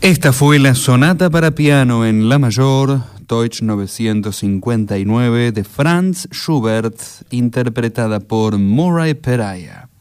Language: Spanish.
Esta fue la sonata para piano en la mayor, Deutsch 959 de Franz Schubert, interpretada por Murray Peraya.